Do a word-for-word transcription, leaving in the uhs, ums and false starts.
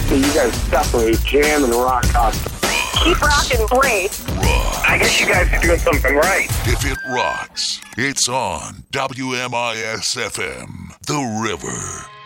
So you guys definitely jam and rock out. Keep rocking great. Rock. I guess you guys are doing something right. If it rocks, it's on W M I S F M, The River.